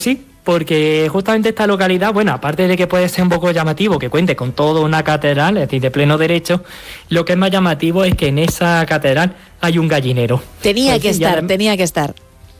Sí, porque justamente esta localidad, bueno, aparte de que puede ser un poco llamativo, que cuente con toda una catedral, es decir, de pleno derecho, lo que es más llamativo es que en esa catedral hay un gallinero. Tenía que estar.